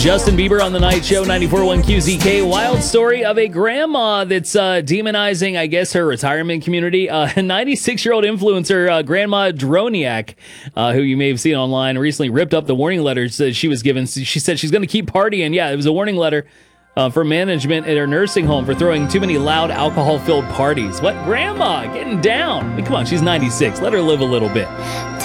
Justin Bieber on the Night Show, 94.1 QZK. Wild story of a grandma that's demonizing, I guess, her retirement community. A 96-year-old influencer, Grandma Droniak, who you may have seen online, recently ripped up the warning letters that she was given. She said she's going to keep partying. Yeah, it was a warning letter for management at her nursing home for throwing too many loud alcohol-filled parties. What? Grandma, getting down. I mean, come on, she's 96. Let her live a little bit.